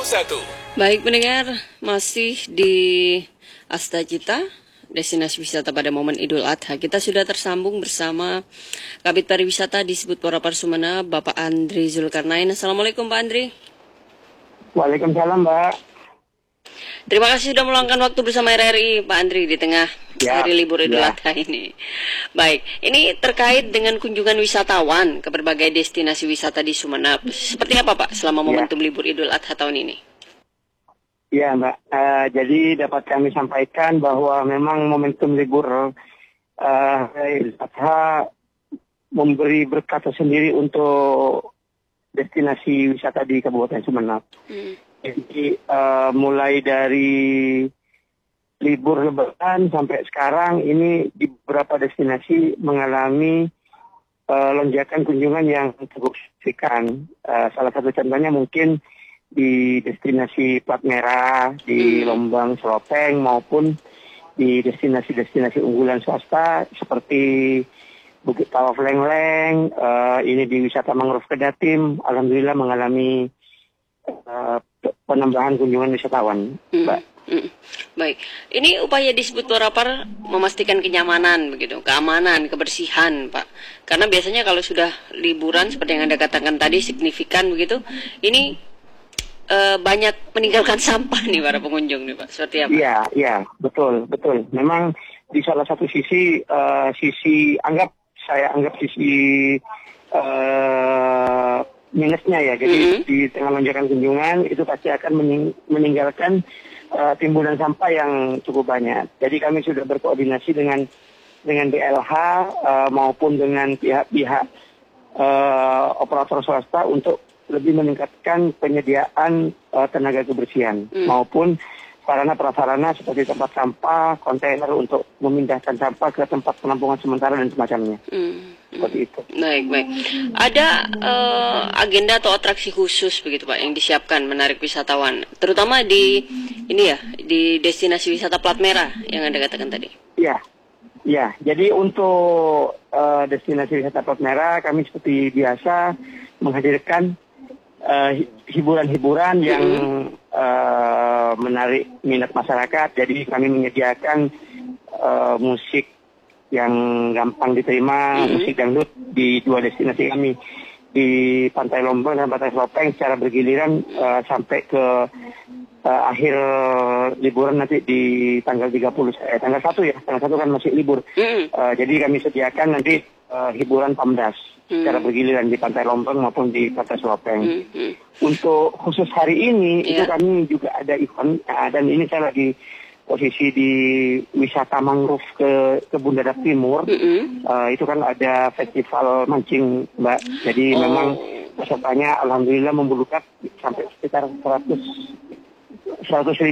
Baik pendengar, masih di Astagita, destinasi wisata pada momen Idul Adha. Kita sudah tersambung bersama Kabid Pariwisata Disbud Porapar Sumeneb, Bapak Andri Zulkarnain. Assalamualaikum Pak Andri. Waalaikumsalam Mbak. Terima kasih sudah meluangkan waktu bersama RRI Pak Andri di tengah hari libur Idul Adha ini. Baik, ini terkait dengan kunjungan wisatawan ke berbagai destinasi wisata di Sumeneb. Seperti apa Pak selama momentum libur Idul Adha tahun ini? Ya Mbak, jadi dapat kami sampaikan bahwa memang momentum libur Idul Adha memberi berkah tersendiri untuk destinasi wisata di Kabupaten Sumeneb. Jadi mulai dari libur Lebaran sampai sekarang ini di beberapa destinasi mengalami lonjakan kunjungan yang cukup signifikan. Salah satu contohnya mungkin di destinasi Plat Merah, di Lombang, Selopeng, maupun di destinasi-destinasi unggulan swasta seperti Bukit Tawaf Lengleng, ini di wisata Mangrove Kedatim, alhamdulillah mengalami penambahan kunjungan wisatawan, Mbak. Baik, ini upaya Disbud Porapar memastikan kenyamanan, begitu, keamanan, kebersihan, Pak. Karena biasanya kalau sudah liburan seperti yang Anda katakan tadi signifikan begitu, ini banyak meninggalkan sampah nih para pengunjung nih, Pak. Seperti apa? Iya, betul. Memang di salah satu sisi, saya anggap sisi minusnya ya. Jadi di tengah lonjakan kunjungan itu pasti akan meninggalkan timbunan sampah yang cukup banyak. Jadi kami sudah berkoordinasi dengan BLH maupun dengan pihak-pihak operator swasta untuk lebih meningkatkan penyediaan tenaga kebersihan maupun sarana prasarana seperti tempat sampah, kontainer untuk memindahkan sampah ke tempat penampungan sementara dan semacamnya. Seperti itu. Baik. Ada agenda atau atraksi khusus begitu Pak yang disiapkan menarik wisatawan, terutama di destinasi wisata Plat Merah yang Anda katakan tadi. Iya. Jadi untuk destinasi wisata Plat Merah kami seperti biasa menghadirkan hiburan-hiburan yang menarik minat masyarakat. Jadi kami menyediakan musik yang gampang diterima, musik dangdut di dua destinasi kami, di Pantai Lombang dan Pantai Selopeng secara bergiliran sampai ke akhir liburan nanti di tanggal 30, tanggal 1 ya, tanggal 1 kan masih libur. Jadi kami sediakan nanti hiburan pamdas secara bergiliran di Pantai Lombang maupun di Pantai Selopeng. Untuk khusus hari ini itu kami juga ada event, dan ini saya lagi posisi di wisata mangrove ke Kebun Dadap Timur. Itu kan ada festival mancing, Mbak. Jadi memang pesertanya alhamdulillah membelukat sampai sekitar 100